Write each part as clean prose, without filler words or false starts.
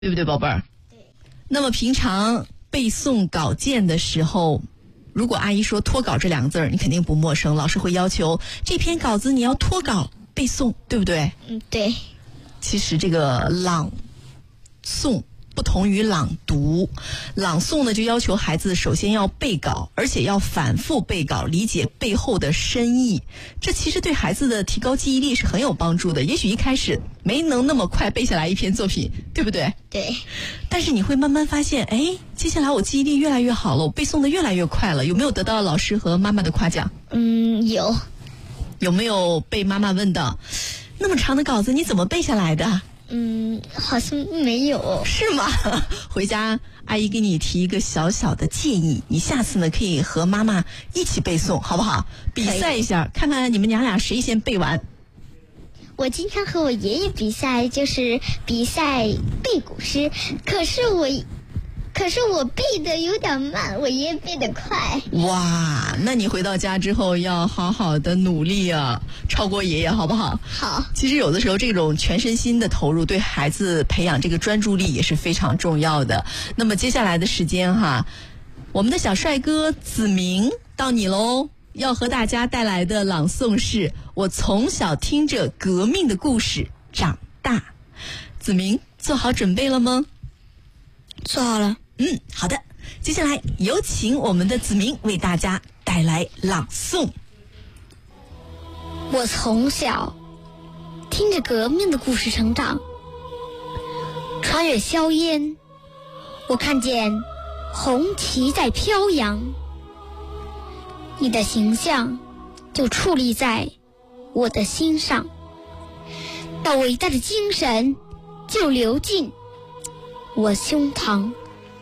对不对，宝贝儿？ 对。 那么平常背诵稿件的时候，如果阿姨说脱稿这两个字儿，你肯定不陌生，老师会要求这篇稿子你要脱稿背诵，对不对？ 对。 其实这个朗诵不同于朗读，朗诵呢就要求孩子首先要背稿，而且要反复背稿，理解背后的深意。这其实对孩子的提高记忆力是很有帮助的。也许一开始没能那么快背下来一篇作品，对不对？ 对。 但是你会慢慢发现，接下来我记忆力越来越好了，我背诵的越来越快了。有没有得到老师和妈妈的夸奖？ 有。 有没有被妈妈问到，那么长的稿子你怎么背下来的？ 好像没有。 是吗？回家阿姨给你提一个小小的建议，你下次呢可以和妈妈一起背诵，好不好？比赛一下，看看你们娘俩谁先背完。 我经常和我爷爷比赛，就是比赛背古诗，可是我背的有点慢，我爷爷背得快。 哇，那你回到家之后要好好的努力啊，超过爷爷好不好？ 好。 其实有的时候这种全身心的投入对孩子培养这个专注力也是非常重要的。那么接下来的时间哈，我们的小帅哥子明到你喽，要和大家带来的朗诵是我从小听着革命的故事长大。子明做好准备了吗？ 做好了。 好的，接下来有请我们的子明为大家带来朗诵。 我从小听着革命的故事成长，穿越硝烟，我看见红旗在飘扬，你的形象就矗立在我的心上，那伟大的精神就流进我胸膛。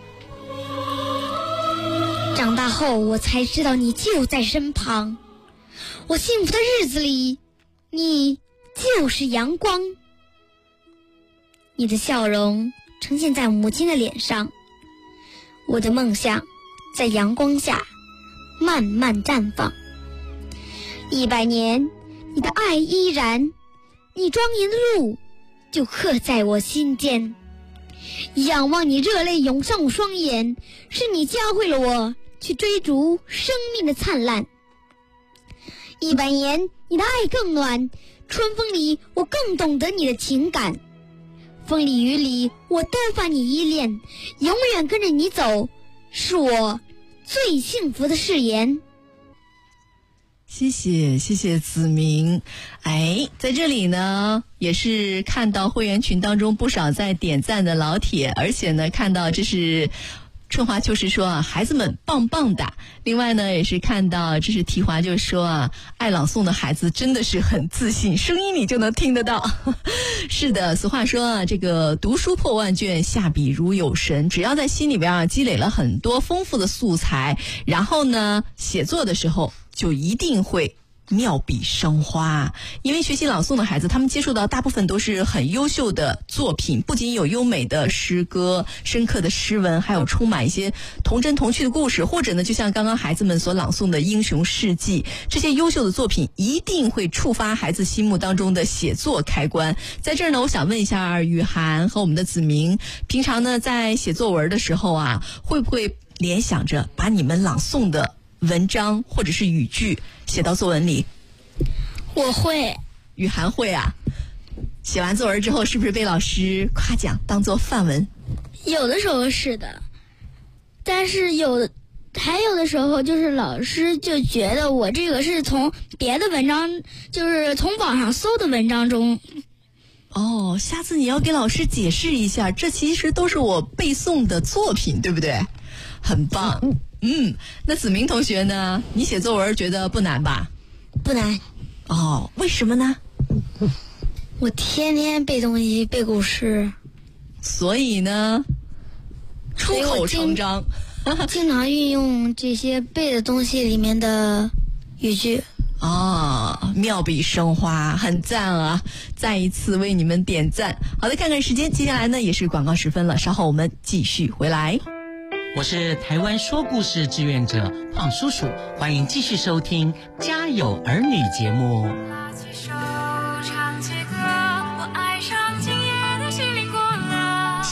长大后我才知道你就在身旁，我幸福的日子里你就是阳光，你的笑容呈现在母亲的脸上，我的梦想在阳光下慢慢绽放。100年你的爱依然，你庄严的路就刻在我心间，仰望你热泪涌上我双眼，是你教会了我去追逐生命的灿烂。100年你的爱更暖，春风里我更懂得你的情感，风里雨里我都把你依恋，永远跟着你走，是我最幸福的誓言。 谢谢子明。在这里呢也是看到会员群当中不少在点赞的老铁，而且呢看到这是春华就是说啊，孩子们棒棒的。另外呢也是看到这是提华就说啊，爱朗诵的孩子真的是很自信，声音里就能听得到。是的，俗话说啊，这个读书破万卷，下笔如有神。只要在心里边啊积累了很多丰富的素材，然后呢写作的时候就一定会妙笔生花。因为学习朗诵的孩子，他们接触到大部分都是很优秀的作品，不仅有优美的诗歌、深刻的诗文，还有充满一些童真童趣的故事，或者呢就像刚刚孩子们所朗诵的英雄事迹，这些优秀的作品一定会触发孩子心目当中的写作开关。在这儿呢我想问一下雨涵和我们的子明，平常呢在写作文的时候啊，会不会联想着把你们朗诵的文章或者是语句写到作文里？ 我会。 雨涵会啊。写完作文之后是不是被老师夸奖当做范文？ 有的时候是的，但是还有的时候就是老师就觉得我这个是从别的文章，就是从网上搜的文章中。 下次你要给老师解释一下，这其实都是我背诵的作品，对不对？很棒。那子明同学呢？你写作文觉得不难吧？ 不难。 为什么呢？ 我天天背东西，背古诗， 所以呢出口成章。 经常运用这些背的东西里面的语句。 妙笔生花，很赞啊！再一次为你们点赞。好的，看看时间，接下来呢也是广告时分了，稍后我们继续回来。 我是台湾说故事志愿者胖叔叔，欢迎继续收听家有儿女节目。 拉起手唱起歌，我爱上今夜的心灵光亮。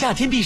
夏天必